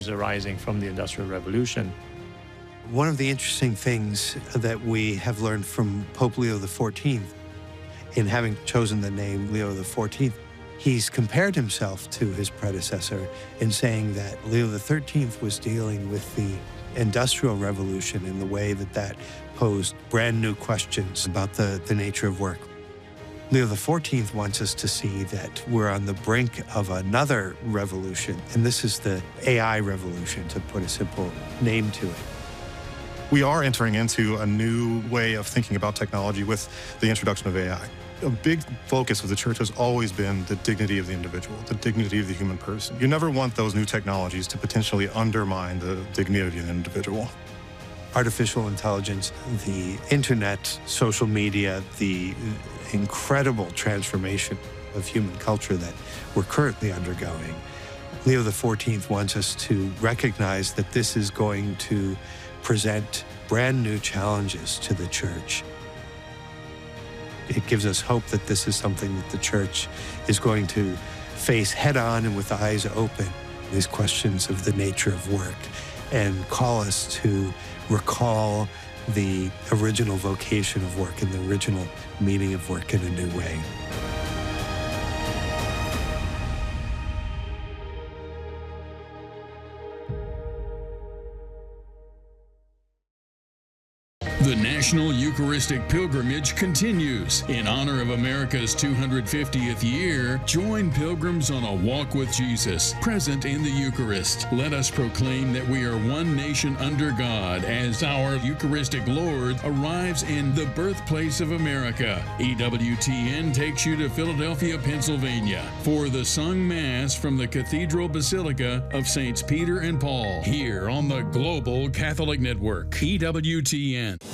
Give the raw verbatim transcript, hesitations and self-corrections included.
arising from the Industrial Revolution. One of the interesting things that we have learned from Pope Leo the fourteenth, in having chosen the name Leo the fourteenth, he's compared himself to his predecessor in saying that Leo the thirteenth was dealing with the Industrial Revolution in the way that that posed brand new questions about the, the nature of work. Leo the fourteenth wants us to see that we're on the brink of another revolution, and this is the A I revolution, to put a simple name to it. We are entering into a new way of thinking about technology with the introduction of A I. A big focus of the church has always been the dignity of the individual, the dignity of the human person. You never want those new technologies to potentially undermine the dignity of the individual. Artificial intelligence, the internet, social media, the incredible transformation of human culture that we're currently undergoing. Leo the fourteenth wants us to recognize that this is going to present brand new challenges to the church. It gives us hope that this is something that the church is going to face head on and with eyes open, these questions of the nature of work, and call us to recall the original vocation of work and the original meaning of work in a new way. The National Eucharistic Pilgrimage continues. In honor of America's two hundred fiftieth year, join pilgrims on a walk with Jesus, present in the Eucharist. Let us proclaim that we are one nation under God as our Eucharistic Lord arrives in the birthplace of America. E W T N takes you to Philadelphia, Pennsylvania for the sung Mass from the Cathedral Basilica of Saints Peter and Paul, here on the Global Catholic Network, E W T N.